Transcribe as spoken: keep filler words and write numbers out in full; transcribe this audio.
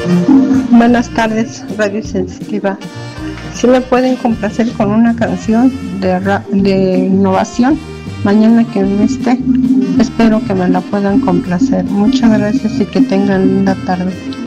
Buenas tardes, Radio Sensitiva. Si me pueden complacer con una canción de, ra- de innovación, mañana que no esté, espero que me la puedan complacer. Muchas gracias y que tengan linda tarde.